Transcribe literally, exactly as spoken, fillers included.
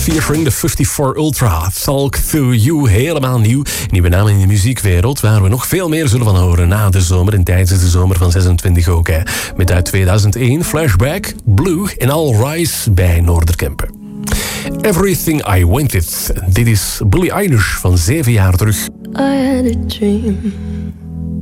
featuring de vijfenvijftig Ultra. Talk To You, helemaal nieuw. Nieuwe naam in de muziekwereld, waar we nog veel meer zullen van horen na de zomer en tijdens de zomer van zesentwintig ook. Hè. Met uit tweeduizend één Flashback, Blue en All Rise bij Noorderkempen. Everything I Wanted. Dit is Billie Eilish van zeven jaar terug. I had a dream